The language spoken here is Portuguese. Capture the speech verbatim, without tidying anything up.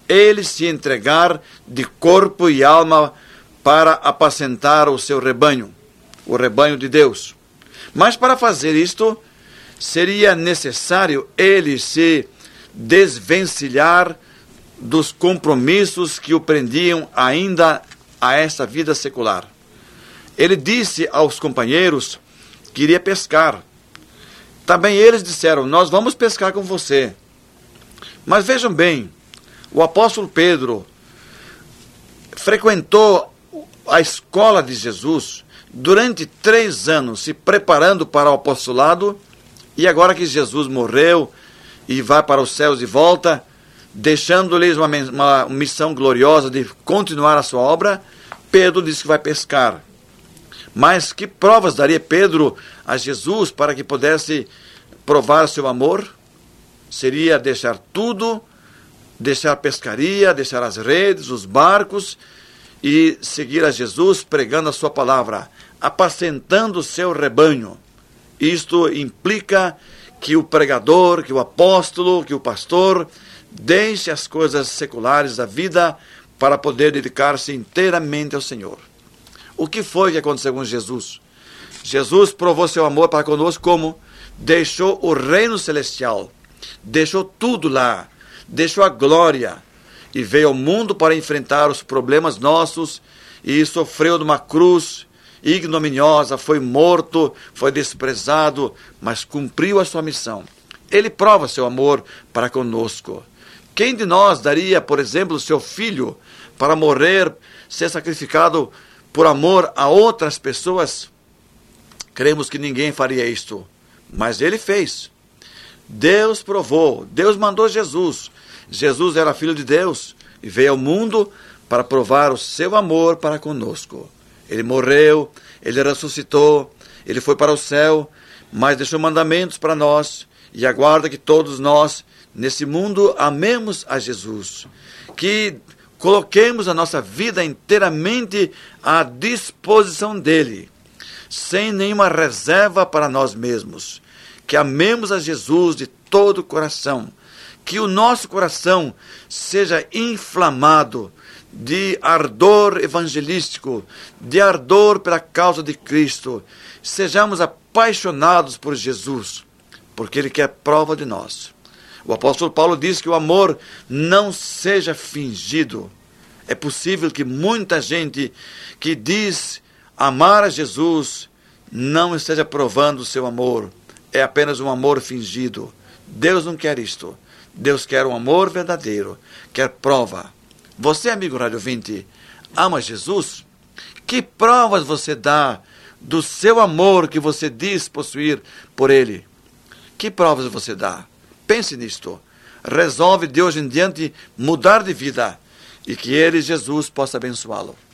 ele se entregar de corpo e alma para apacentar o seu rebanho, o rebanho de Deus. Mas para fazer isto, seria necessário ele se desvencilhar dos compromissos que o prendiam ainda a essa vida secular. Ele disse aos companheiros que iria pescar. Também eles disseram: nós vamos pescar com você. Mas vejam bem, o apóstolo Pedro frequentou a escola de Jesus durante três anos, se preparando para o apostolado, e agora que Jesus morreu e vai para os céus de volta, deixando-lhes uma, uma missão gloriosa de continuar a sua obra, Pedro disse que vai pescar. Mas que provas daria Pedro a Jesus para que pudesse provar seu amor? Seria deixar tudo, deixar a pescaria, deixar as redes, os barcos, e seguir a Jesus pregando a sua palavra, apacentando o seu rebanho. Isto implica que o pregador, que o apóstolo, que o pastor deixe as coisas seculares da vida para poder dedicar-se inteiramente ao Senhor. O que foi que aconteceu com Jesus? Jesus provou seu amor para conosco como? Deixou o reino celestial, deixou tudo lá, deixou a glória e veio ao mundo para enfrentar os problemas nossos e sofreu numa cruz ignominiosa, foi morto, foi desprezado, mas cumpriu a sua missão. Ele prova seu amor para conosco. Quem de nós daria, por exemplo, seu filho para morrer, ser sacrificado por amor a outras pessoas? Cremos que ninguém faria isto, mas ele fez. Deus provou, Deus mandou Jesus. Jesus era filho de Deus e veio ao mundo para provar o seu amor para conosco. Ele morreu, ele ressuscitou, ele foi para o céu, mas deixou mandamentos para nós e aguarda que todos nós, nesse mundo, amemos a Jesus, que coloquemos a nossa vida inteiramente à disposição dele, sem nenhuma reserva para nós mesmos, que amemos a Jesus de todo o coração, que o nosso coração seja inflamado de ardor evangelístico, de ardor pela causa de Cristo, sejamos apaixonados por Jesus, porque Ele quer prova de nós. O apóstolo Paulo diz que o amor não seja fingido. É possível que muita gente que diz amar a Jesus não esteja provando o seu amor. É apenas um amor fingido. Deus não quer isto. Deus quer um amor verdadeiro, quer prova. Você, amigo rádio ouvinte, ama Jesus? Que provas você dá do seu amor que você diz possuir por Ele? Que provas você dá? Pense nisto. Resolve de hoje em diante mudar de vida e que Ele, Jesus, possa abençoá-lo.